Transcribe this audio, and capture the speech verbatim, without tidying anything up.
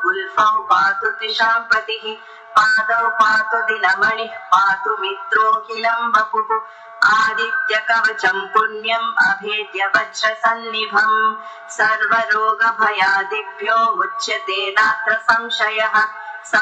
गुल्फौ पातु तिशाम्पतिः पादौ पातु दिनमणिः पातु मित्रोऽखिलं वपुः आदित्यकवचं पुण्यम् अभेद्य वज्रसन्निभम् सर्वरोगभयादिभ्यो मुच्यते नात्र संशयः